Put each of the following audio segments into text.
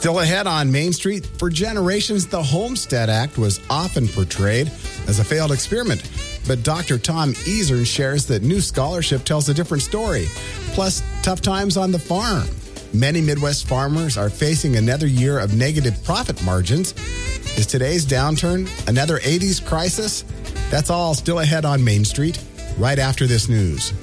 Still ahead on Main Street, for generations, the Homestead Act was often portrayed as a failed experiment. But Dr. Tom Easern shares that new scholarship tells a different story. Plus, tough times on the farm. Many Midwest farmers are facing another year of negative profit margins. Is today's downturn another 80s crisis? That's all still ahead on Main Street, right after this news.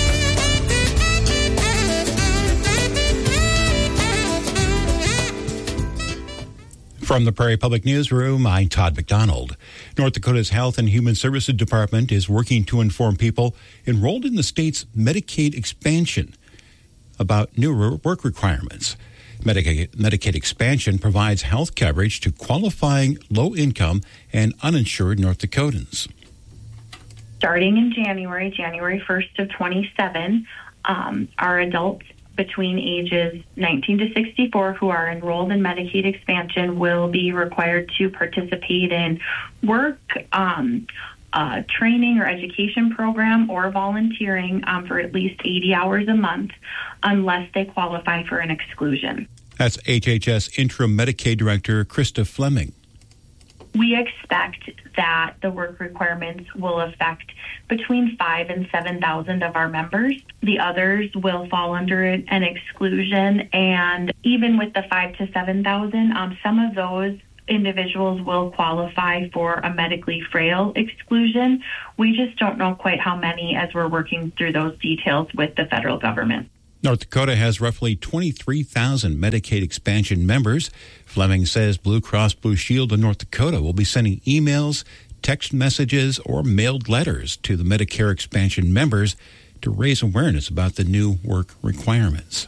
From the Prairie Public Newsroom, I'm Todd McDonald. North Dakota's Health and Human Services Department is working to inform people enrolled in the state's Medicaid expansion about new work requirements. Medicaid expansion provides health coverage to qualifying low-income and uninsured North Dakotans. Starting in January 1st of 27, our adults between ages 19 to 64 who are enrolled in Medicaid expansion will be required to participate in work, training or education program, or volunteering for at least 80 hours a month unless they qualify for an exclusion. That's HHS Interim Medicaid Director Krista Fleming. We expect that the work requirements will affect between 5,000 and 7,000 of our members. The others will fall under an exclusion, and even with the 5,000 to 7,000, some of those individuals will qualify for a medically frail exclusion. We just don't know quite how many as we're working through those details with the federal government. North Dakota has roughly 23,000 Medicaid expansion members. Fleming says Blue Cross Blue Shield of North Dakota will be sending emails, text messages, or mailed letters to the Medicare expansion members to raise awareness about the new work requirements.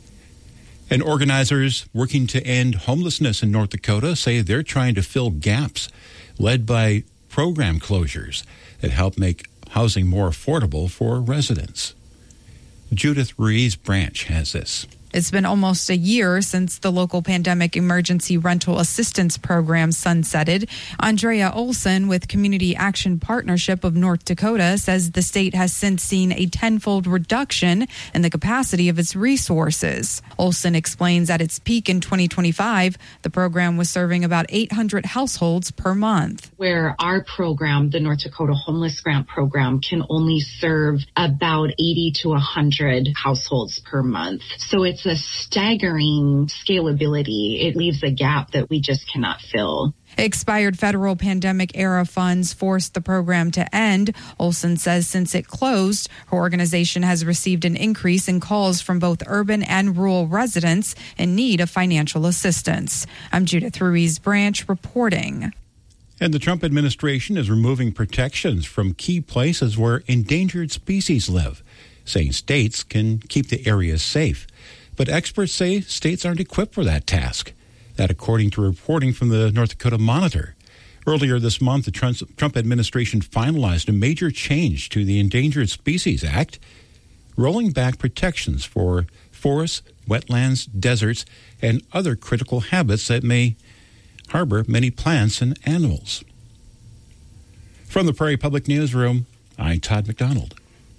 And organizers working to end homelessness in North Dakota say they're trying to fill gaps led by program closures that help make housing more affordable for residents. Judith Ruiz Branch has this. It's been almost a year since the local pandemic emergency rental assistance program sunsetted. Andrea Olson with Community Action Partnership of North Dakota says the state has since seen a tenfold reduction in the capacity of its resources. Olson explains at its peak in 2025, the program was serving about 800 households per month. Where our program, the North Dakota Homeless Grant Program, can only serve about 80 to 100 households per month. So it's a staggering scalability. It leaves a gap that we just cannot fill. Expired federal pandemic-era funds forced the program to end. Olson says since it closed, her organization has received an increase in calls from both urban and rural residents in need of financial assistance. I'm Judith Ruiz Branch reporting. And the Trump administration is removing protections from key places where endangered species live, saying states can keep the areas safe. But experts say states aren't equipped for that task. That according to reporting from the North Dakota Monitor. Earlier this month, the Trump administration finalized a major change to the Endangered Species Act, rolling back protections for forests, wetlands, deserts, and other critical habitats that may harbor many plants and animals. From the Prairie Public Newsroom, I'm Todd McDonald.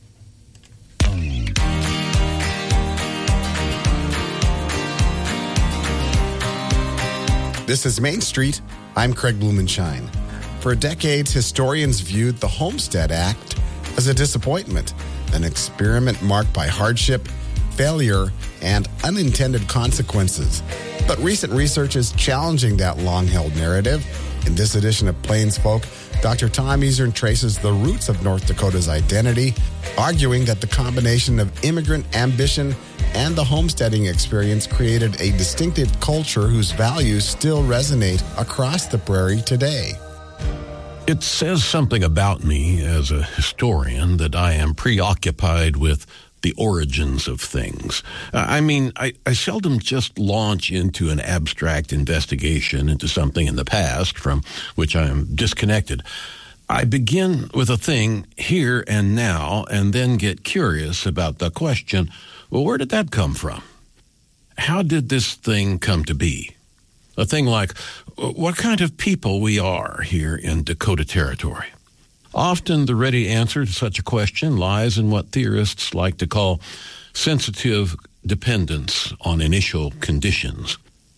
This is Main Street. I'm Craig Blumenshine. For decades, historians viewed the Homestead Act as a disappointment, an experiment marked by hardship, failure, and unintended consequences. But recent research is challenging that long-held narrative. In this edition of Plains Folk, Dr. Tom Easern traces the roots of North Dakota's identity, arguing that the combination of immigrant ambition and the homesteading experience created a distinctive culture whose values still resonate across the prairie today. It says something about me as a historian that I am preoccupied with the origins of things. I seldom just launch into an abstract investigation into something in the past from which I am disconnected. I begin with a thing here and now and then get curious about the question, well, where did that come from? How did this thing come to be? A thing like, what kind of people we are here in Dakota Territory? Often the ready answer to such a question lies in what theorists like to call sensitive dependence on initial conditions.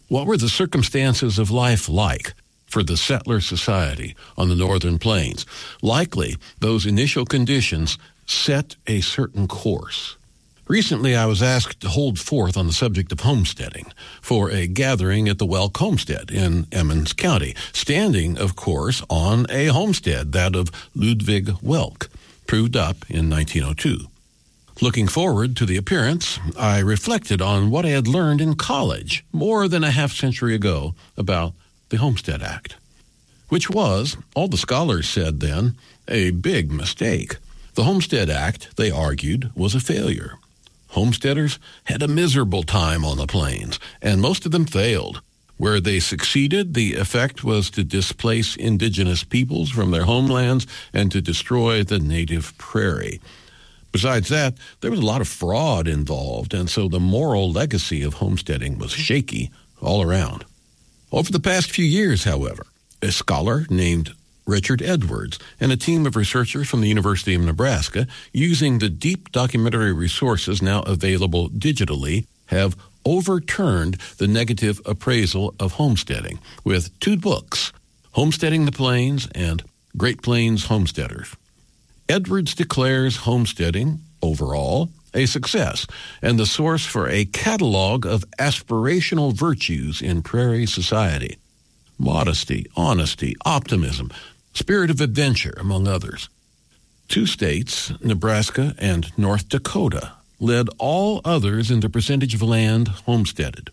What were the circumstances of life like for the settler society on the northern plains? Likely, those initial conditions set a certain course. Recently, I was asked to hold forth on the subject of homesteading for a gathering at the Welk Homestead in Emmons County, standing, of course, on a homestead, that of Ludwig Welk, proved up in 1902. Looking forward to the appearance, I reflected on what I had learned in college more than a half-century ago about the Homestead Act, which was, all the scholars said then, a big mistake. The Homestead Act, they argued, was a failure. Homesteaders had a miserable time on the plains, and most of them failed. Where they succeeded, the effect was to displace indigenous peoples from their homelands and to destroy the native prairie. Besides that, there was a lot of fraud involved, and so the moral legacy of homesteading was shaky all around. Over the past few years, however, a scholar named Richard Edwards and a team of researchers from the University of Nebraska, using the deep documentary resources now available digitally, have overturned the negative appraisal of homesteading with 2 books, Homesteading the Plains and Great Plains Homesteaders. Edwards declares homesteading, overall, a success and the source for a catalog of aspirational virtues in prairie society. Modesty, honesty, optimism, spirit of adventure, among others. 2 states, Nebraska and North Dakota, led all others in the percentage of land homesteaded,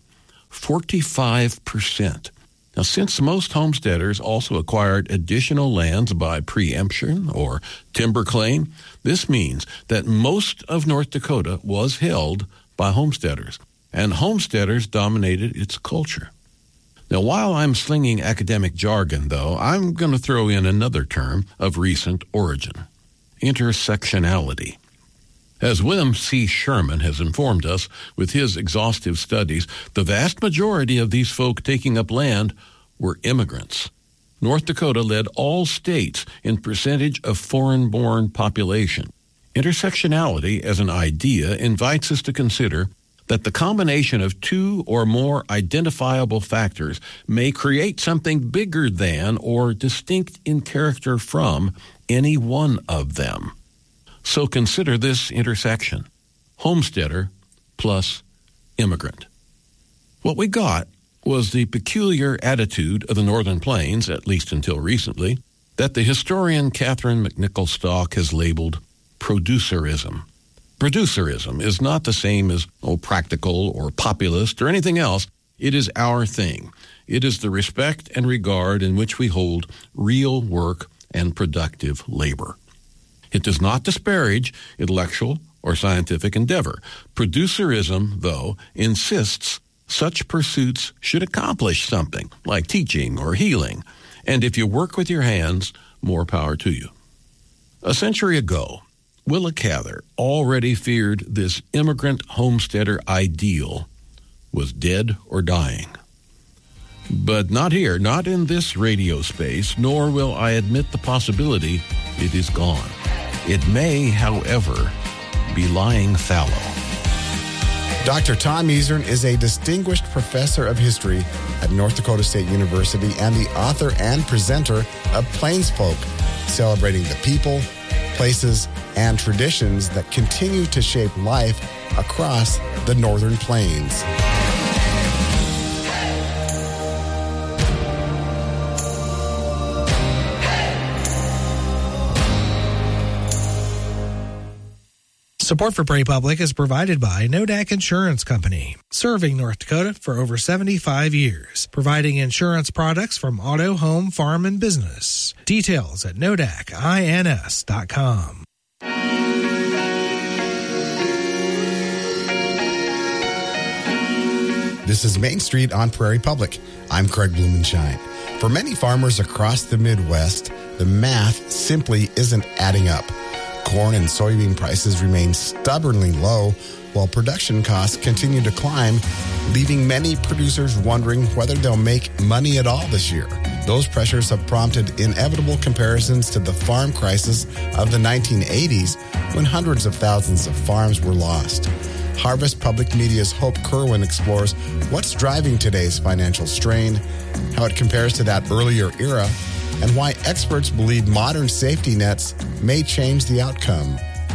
45%. Now, since most homesteaders also acquired additional lands by preemption or timber claim, this means that most of North Dakota was held by homesteaders, and homesteaders dominated its culture. Now, while I'm slinging academic jargon, though, I'm going to throw in another term of recent origin, intersectionality. As William C. Sherman has informed us with his exhaustive studies, the vast majority of these folk taking up land were immigrants. North Dakota led all states in percentage of foreign-born population. Intersectionality as an idea invites us to consider that the combination of 2 or more identifiable factors may create something bigger than or distinct in character from any one of them. So consider this intersection: homesteader plus immigrant. What we got was the peculiar attitude of the Northern Plains, at least until recently, that the historian Catherine McNichol Stock has labeled producerism. Producerism is not the same as practical or populist or anything else. It is our thing. It is the respect and regard in which we hold real work and productive labor. It does not disparage intellectual or scientific endeavor. Producerism, though, insists such pursuits should accomplish something, like teaching or healing. And if you work with your hands, more power to you. A century ago, Willa Cather already feared this immigrant homesteader ideal was dead or dying. But not here, not in this radio space, nor will I admit the possibility it is gone. It may, however, be lying fallow. Dr. Tom Easern is a distinguished professor of history at North Dakota State University and the author and presenter of Plainsfolk, celebrating the people, places, and traditions that continue to shape life across the Northern Plains. Support for Prairie Public is provided by Nodak Insurance Company, serving North Dakota for over 75 years, providing insurance products from auto, home, farm, and business. Details at nodakins.com. This is Main Street on Prairie Public. I'm Craig Blumenshine. For many farmers across the Midwest, the math simply isn't adding up. Corn and soybean prices remain stubbornly low, while production costs continue to climb, leaving many producers wondering whether they'll make money at all this year. Those pressures have prompted inevitable comparisons to the farm crisis of the 1980s, when hundreds of thousands of farms were lost. Harvest Public Media's Hope Kerwin explores what's driving today's financial strain, how it compares to that earlier era, and why experts believe modern safety nets may change the outcome.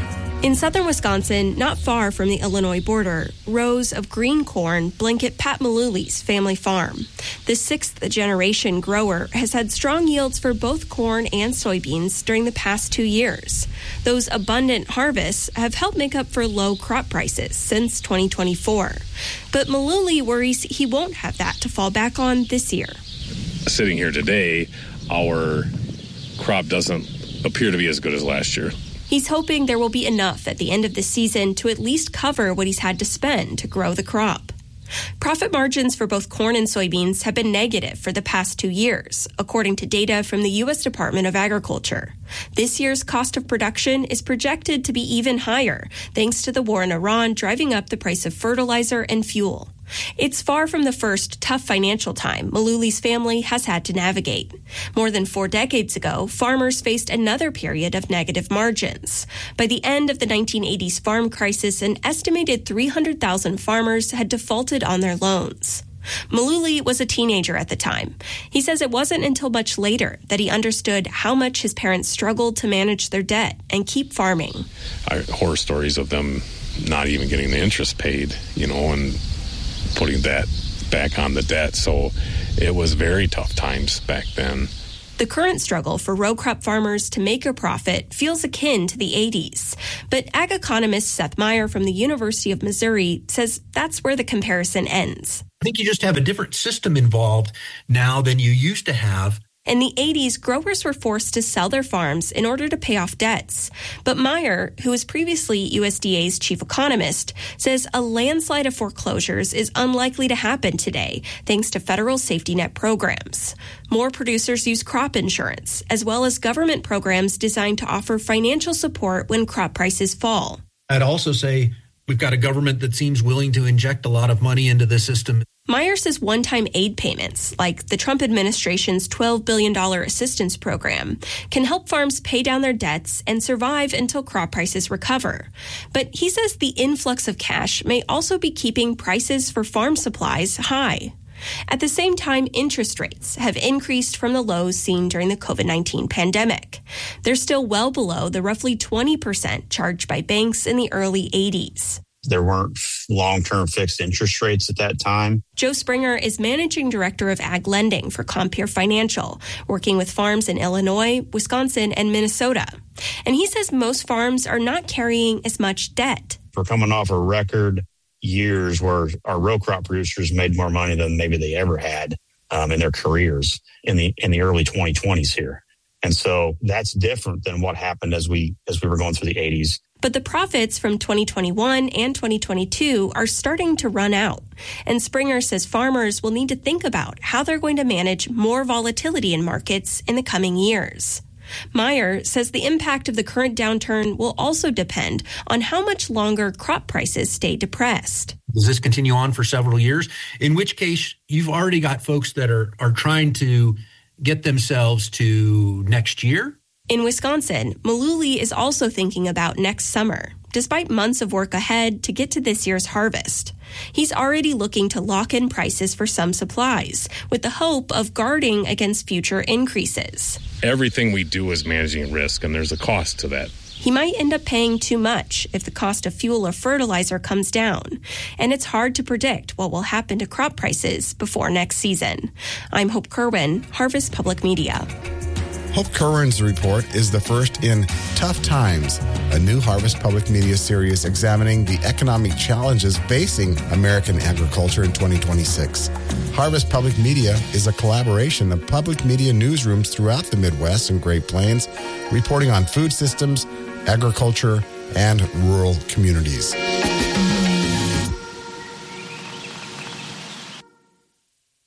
In southern Wisconsin, not far from the Illinois border, rows of green corn blanket Pat Maluli's family farm. The sixth-generation grower has had strong yields for both corn and soybeans during the past 2 years. Those abundant harvests have helped make up for low crop prices since 2024. But Maluli worries he won't have that to fall back on this year. Sitting here today, our crop doesn't appear to be as good as last year. He's hoping there will be enough at the end of the season to at least cover what he's had to spend to grow the crop. Profit margins for both corn and soybeans have been negative for the past 2 years, according to data from the U.S. Department of Agriculture. This year's cost of production is projected to be even higher, thanks to the war in Iran driving up the price of fertilizer and fuel. It's far from the first tough financial time Maluli's family has had to navigate. More than 4 decades ago, farmers faced another period of negative margins. By the end of the 1980s farm crisis, an estimated 300,000 farmers had defaulted on their loans. Maluli was a teenager at the time. He says it wasn't until much later that he understood how much his parents struggled to manage their debt and keep farming. I heard horror stories of them not even getting the interest paid, and putting that back on the debt. So it was very tough times back then. The current struggle for row crop farmers to make a profit feels akin to the 80s. But ag economist Seth Meyer from the University of Missouri says that's where the comparison ends. I think you just have a different system involved now than you used to have. In the 80s, growers were forced to sell their farms in order to pay off debts. But Meyer, who was previously USDA's chief economist, says a landslide of foreclosures is unlikely to happen today, thanks to federal safety net programs. More producers use crop insurance, as well as government programs designed to offer financial support when crop prices fall. I'd also say we've got a government that seems willing to inject a lot of money into the system. Meyer says one-time aid payments, like the Trump administration's $12 billion assistance program, can help farms pay down their debts and survive until crop prices recover. But he says the influx of cash may also be keeping prices for farm supplies high. At the same time, interest rates have increased from the lows seen during the COVID-19 pandemic. They're still well below the roughly 20% charged by banks in the early 80s. There weren't long-term fixed interest rates at that time. Joe Springer is managing director of ag lending for Compeer Financial, working with farms in Illinois, Wisconsin, and Minnesota. And he says most farms are not carrying as much debt. We're coming off a record years where our row crop producers made more money than maybe they ever had in their careers in the early 2020s here. And so that's different than what happened as we were going through the 80s. But the profits from 2021 and 2022 are starting to run out. And Springer says farmers will need to think about how they're going to manage more volatility in markets in the coming years. Meyer says the impact of the current downturn will also depend on how much longer crop prices stay depressed. Does this continue on for several years? In which case, you've already got folks that are trying to get themselves to next year. In Wisconsin, Maluli is also thinking about next summer, despite months of work ahead to get to this year's harvest. He's already looking to lock in prices for some supplies, with the hope of guarding against future increases. Everything we do is managing risk, and there's a cost to that. He might end up paying too much if the cost of fuel or fertilizer comes down. And it's hard to predict what will happen to crop prices before next season. I'm Hope Kerwin, Harvest Public Media. Hope Kerwin's report is the first in Tough Times, a new Harvest Public Media series examining the economic challenges facing American agriculture in 2026. Harvest Public Media is a collaboration of public media newsrooms throughout the Midwest and Great Plains, reporting on food systems, agriculture, and rural communities.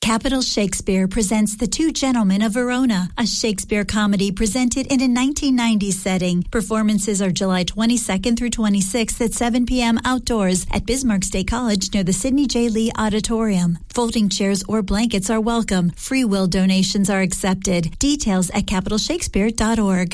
Capitol Shakespeare presents The Two Gentlemen of Verona, a Shakespeare comedy presented in a 1990s setting. Performances are July 22nd through 26th at 7 p.m. outdoors at Bismarck State College near the Sidney J. Lee Auditorium. Folding chairs or blankets are welcome. Free will donations are accepted. Details at capitalshakespeare.org.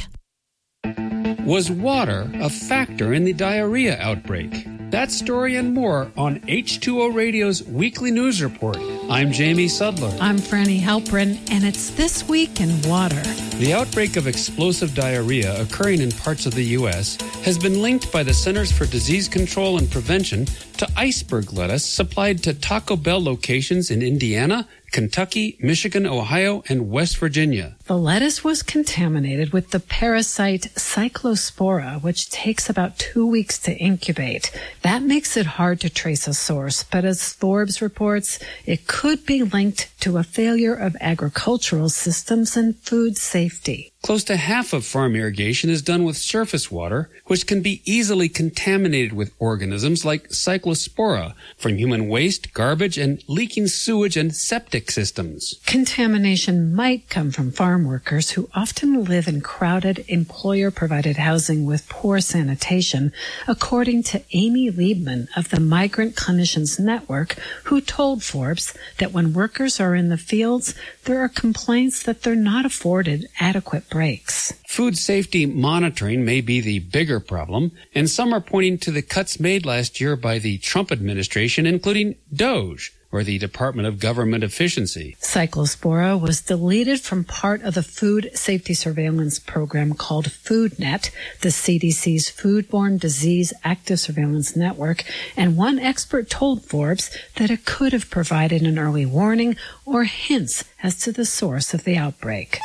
Was water a factor in the diarrhea outbreak? That story and more on H2O Radio's weekly news report. I'm Jamie Sudler. I'm Franny Halprin, and it's This Week in Water. The outbreak of explosive diarrhea occurring in parts of the U.S. has been linked by the Centers for Disease Control and Prevention to iceberg lettuce supplied to Taco Bell locations in Indiana, Kentucky, Michigan, Ohio, and West Virginia. The lettuce was contaminated with the parasite Cyclospora, which takes about 2 weeks to incubate. That makes it hard to trace a source, but as Forbes reports, it could be linked to a failure of agricultural systems and food safety. Close to half of farm irrigation is done with surface water, which can be easily contaminated with organisms like Cyclospora from human waste, garbage, and leaking sewage and septic systems. Contamination might come from farm workers who often live in crowded, employer-provided housing with poor sanitation, according to Amy Liebman of the Migrant Clinicians Network, who told Forbes that when workers are in the fields, there are complaints that they're not afforded adequate breaks. Food safety monitoring may be the bigger problem, and some are pointing to the cuts made last year by the Trump administration, including DOGE, or the Department of Government Efficiency. Cyclospora was deleted from part of the food safety surveillance program called FoodNet, the CDC's Foodborne Disease Active Surveillance Network, and one expert told Forbes that it could have provided an early warning or hints as to the source of the outbreak.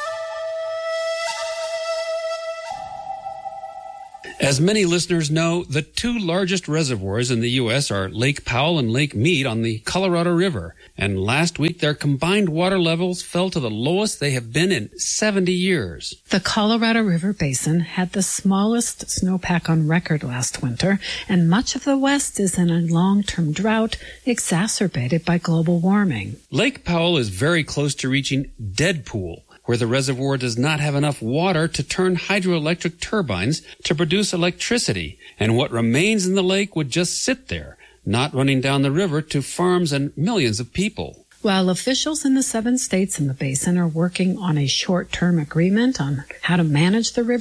As many listeners know, the two largest reservoirs in the U.S. are Lake Powell and Lake Mead on the Colorado River. And last week, their combined water levels fell to the lowest they have been in 70 years. The Colorado River Basin had the smallest snowpack on record last winter, and much of the West is in a long-term drought exacerbated by global warming. Lake Powell is very close to reaching dead pool, where the reservoir does not have enough water to turn hydroelectric turbines to produce electricity, and what remains in the lake would just sit there, not running down the river to farms and millions of people. While officials in the 7 states in the basin are working on a short-term agreement on how to manage the river,